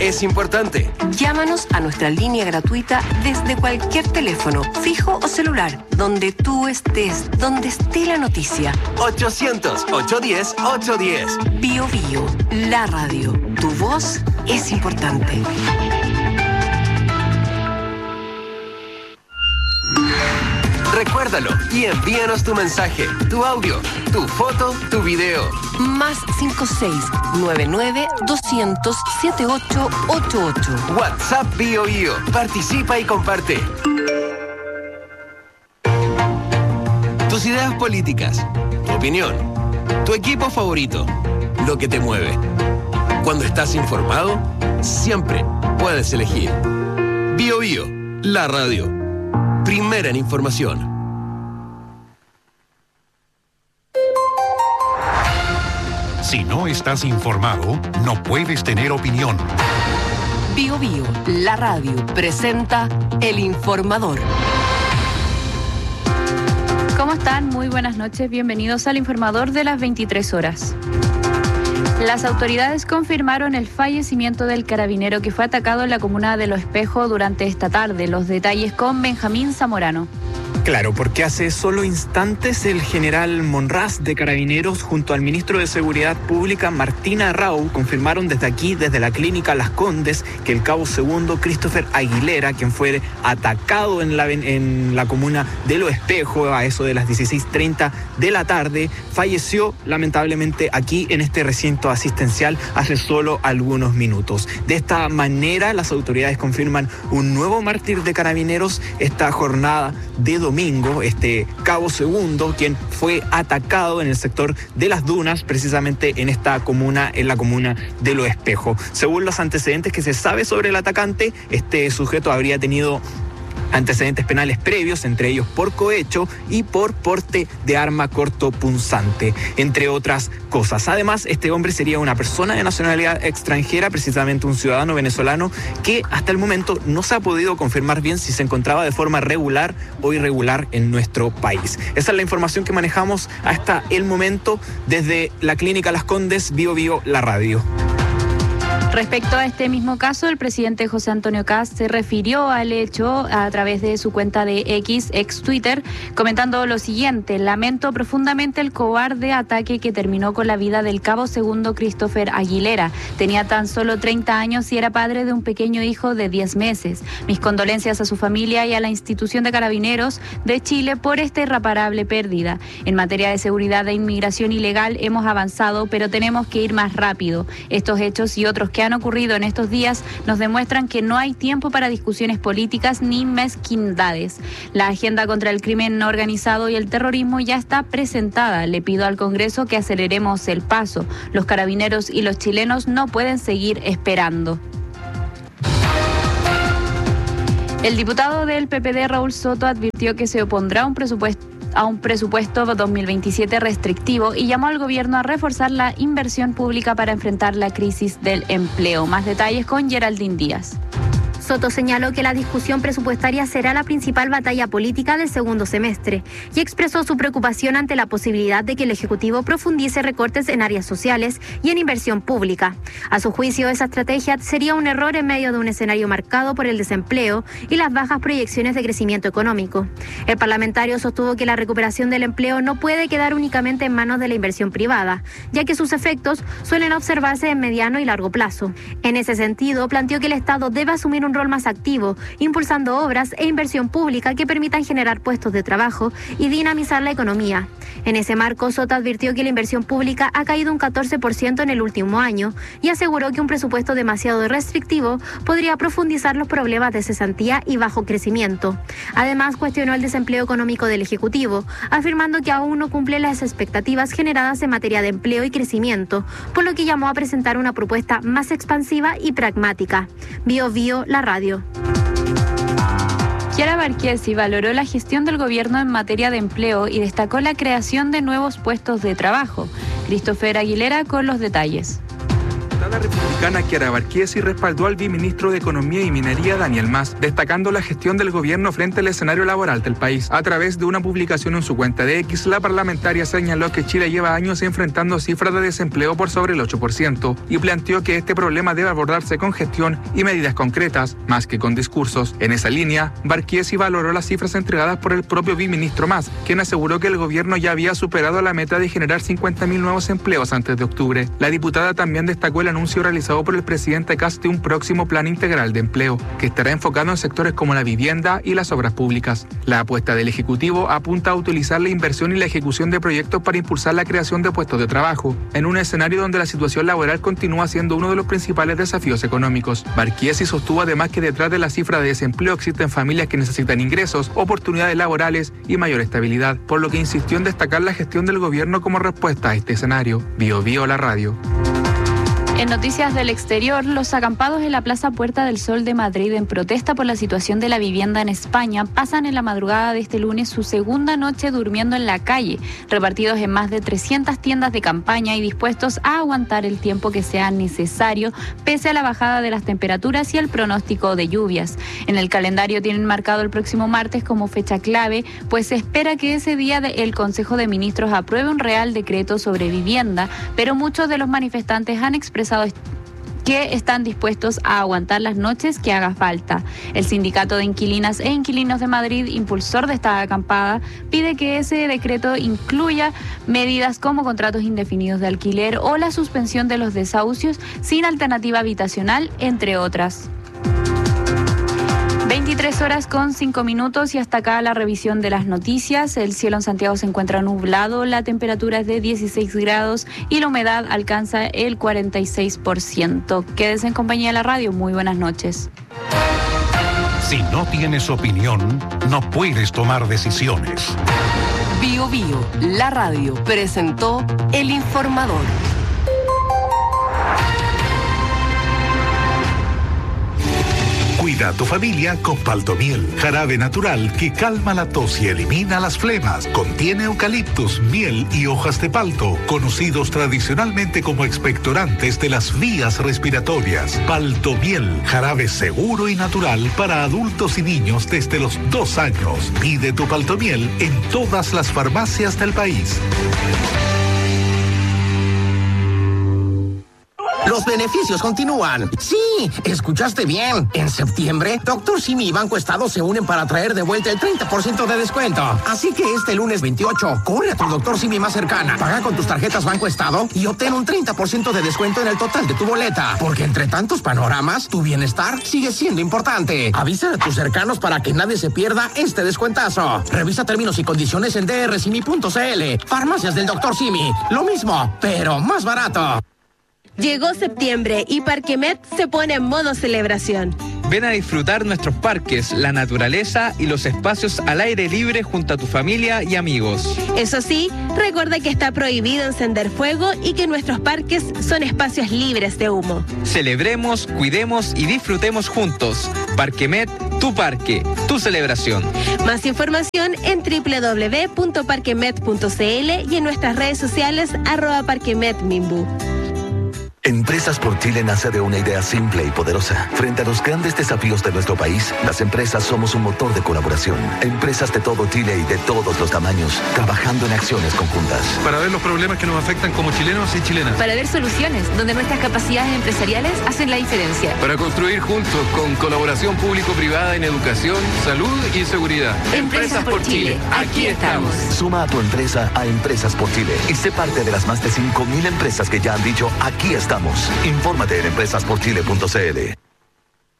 es importante. Llámanos a nuestra línea gratuita desde cualquier teléfono, fijo o celular, donde tú estés, donde esté la noticia. 800-810-810. Bio Bio, la radio. Tu voz es importante. Recuérdalo y envíanos tu mensaje, tu audio, tu foto, tu video. Más 56-99-200-7888. WhatsApp Bio Bio. Participa y comparte. Tus ideas políticas, tu opinión, tu equipo favorito, lo que te mueve. Cuando estás informado, siempre puedes elegir. Bio Bio, la radio. Primera en información. Si no estás informado, no puedes tener opinión. Bio Bio, la radio, presenta El Informador. ¿Cómo están? Muy buenas noches. Bienvenidos al Informador de las 23 horas. Las autoridades confirmaron el fallecimiento del carabinero que fue atacado en la comuna de Los Espejos durante esta tarde. Los detalles con Benjamín Zamorano. Claro, porque hace solo instantes el general Monraz de Carabineros junto al ministro de Seguridad Pública Martín Arrau confirmaron desde aquí, desde la clínica Las Condes, que el cabo segundo Christopher Aguilera, quien fue atacado en la comuna de Los Espejos a eso de las 16:30 de la tarde, falleció lamentablemente aquí en este recinto asistencial hace solo algunos minutos. De esta manera, las autoridades confirman un nuevo mártir de Carabineros esta jornada de domingo, este cabo segundo, quien fue atacado en el sector de Las Dunas, precisamente en esta comuna, en la comuna de Los Espejos. Según los antecedentes que se sabe sobre el atacante, este sujeto habría tenido antecedentes penales previos, entre ellos por cohecho y por porte de arma cortopunzante, entre otras cosas. Además, este hombre sería una persona de nacionalidad extranjera, precisamente un ciudadano venezolano, que hasta el momento no se ha podido confirmar bien si se encontraba de forma regular o irregular en nuestro país. Esa es la información que manejamos hasta el momento desde la clínica Las Condes, Bio Bio, la radio. Respecto a este mismo caso, el presidente José Antonio Kast se refirió al hecho a través de su cuenta de ex Twitter, comentando lo siguiente: lamento profundamente el cobarde ataque que terminó con la vida del cabo segundo Christopher Aguilera. Tenía tan solo 30 años y era padre de un pequeño hijo de 10 meses. Mis condolencias a su familia y a la institución de Carabineros de Chile por esta irreparable pérdida. En materia de seguridad e inmigración ilegal hemos avanzado, pero tenemos que ir más rápido. Estos hechos y otros que han ocurrido en estos días nos demuestran que no hay tiempo para discusiones políticas ni mezquindades. La agenda contra el crimen organizado y el terrorismo ya está presentada. Le pido al Congreso que aceleremos el paso. Los carabineros y los chilenos no pueden seguir esperando. El diputado del PPD, Raúl Soto, advirtió que se opondrá a un presupuesto 2027 restrictivo y llamó al gobierno a reforzar la inversión pública para enfrentar la crisis del empleo. Más detalles con Geraldine Díaz. Soto señaló que la discusión presupuestaria será la principal batalla política del segundo semestre y expresó su preocupación ante la posibilidad de que el Ejecutivo profundice recortes en áreas sociales y en inversión pública. A su juicio, esa estrategia sería un error en medio de un escenario marcado por el desempleo y las bajas proyecciones de crecimiento económico. El parlamentario sostuvo que la recuperación del empleo no puede quedar únicamente en manos de la inversión privada, ya que sus efectos suelen observarse en mediano y largo plazo. En ese sentido, planteó que el Estado debe asumir un rol más activo, impulsando obras e inversión pública que permitan generar puestos de trabajo y dinamizar la economía. En ese marco, Soto advirtió que la inversión pública ha caído un 14% en el último año y aseguró que un presupuesto demasiado restrictivo podría profundizar los problemas de cesantía y bajo crecimiento. Además, cuestionó el desempleo económico del Ejecutivo, afirmando que aún no cumple las expectativas generadas en materia de empleo y crecimiento, por lo que llamó a presentar una propuesta más expansiva y pragmática. Bio Bio, la radio. Chiara Marchesi valoró la gestión del gobierno en materia de empleo y destacó la creación de nuevos puestos de trabajo. Christopher Aguilera con los detalles. La republicana Chiara Barchiesi respaldó al viceministro de Economía y Minería Daniel Mas, destacando la gestión del gobierno frente al escenario laboral del país. A través de una publicación en su cuenta de X, la parlamentaria señaló que Chile lleva años enfrentando cifras de desempleo por sobre el 8% y planteó que este problema debe abordarse con gestión y medidas concretas, más que con discursos. En esa línea, Barchiesi valoró las cifras entregadas por el propio viceministro Mas, quien aseguró que el gobierno ya había superado la meta de generar 50.000 nuevos empleos antes de octubre. La diputada también destacó el anuncio realizado por el presidente Kast de un próximo plan integral de empleo, que estará enfocado en sectores como la vivienda y las obras públicas. La apuesta del Ejecutivo apunta a utilizar la inversión y la ejecución de proyectos para impulsar la creación de puestos de trabajo, en un escenario donde la situación laboral continúa siendo uno de los principales desafíos económicos. Barchiesi sostuvo además que detrás de la cifra de desempleo existen familias que necesitan ingresos, oportunidades laborales y mayor estabilidad, por lo que insistió en destacar la gestión del gobierno como respuesta a este escenario. Bio la radio. En noticias del exterior, los acampados en la Plaza Puerta del Sol de Madrid en protesta por la situación de la vivienda en España pasan en la madrugada de este lunes su segunda noche durmiendo en la calle, repartidos en más de 300 tiendas de campaña y dispuestos a aguantar el tiempo que sea necesario pese a la bajada de las temperaturas y el pronóstico de lluvias. En el calendario tienen marcado el próximo martes como fecha clave, pues se espera que ese día el Consejo de Ministros apruebe un Real Decreto sobre vivienda, pero muchos de los manifestantes han expresado que están dispuestos a aguantar las noches que haga falta. El Sindicato de Inquilinas e Inquilinos de Madrid, impulsor de esta acampada, pide que ese decreto incluya medidas como contratos indefinidos de alquiler o la suspensión de los desahucios sin alternativa habitacional, entre otras. 23:05 y hasta acá la revisión de las noticias. El cielo en Santiago se encuentra nublado, la temperatura es de 16 grados y la humedad alcanza el 46%. Quédese en compañía de la radio. Muy buenas noches. Si no tienes opinión, no puedes tomar decisiones. Bio, la radio, presentó El Informador. Cuida a tu familia con Paltomiel, jarabe natural que calma la tos y elimina las flemas. Contiene eucaliptus, miel y hojas de palto, conocidos tradicionalmente como expectorantes de las vías respiratorias. Paltomiel, jarabe seguro y natural para adultos y niños desde los 2 años. Pide tu Paltomiel en todas las farmacias del país. Los beneficios continúan. Sí, escuchaste bien. En septiembre, Dr. Simi y Banco Estado se unen para traer de vuelta el 30% de descuento. Así que este lunes 28, corre a tu Dr. Simi más cercana, paga con tus tarjetas Banco Estado y obtén un 30% de descuento en el total de tu boleta. Porque entre tantos panoramas, tu bienestar sigue siendo importante. Avisa a tus cercanos para que nadie se pierda este descuentazo. Revisa términos y condiciones en drsimi.cl. Farmacias del Dr. Simi. Lo mismo, pero más barato. Llegó septiembre y Parquemet se pone en modo celebración. Ven a disfrutar nuestros parques, la naturaleza y los espacios al aire libre junto a tu familia y amigos. Eso sí, recuerda que está prohibido encender fuego y que nuestros parques son espacios libres de humo. Celebremos, cuidemos y disfrutemos juntos. Parquemet, tu parque, tu celebración. Más información en www.parquemet.cl y en nuestras redes sociales @parquemetminbu. Empresas por Chile nace de una idea simple y poderosa. Frente a los grandes desafíos de nuestro país, las empresas somos un motor de colaboración. Empresas de todo Chile y de todos los tamaños, trabajando en acciones conjuntas. Para ver los problemas que nos afectan como chilenos y chilenas. Para ver soluciones donde nuestras capacidades empresariales hacen la diferencia. Para construir juntos con colaboración público-privada en educación, salud y seguridad. Empresas por Chile. Aquí estamos. Suma a tu empresa a Empresas por Chile y sé parte de las más de 5.000 empresas que ya han dicho aquí estamos. Infórmate en empresasporchile.cl.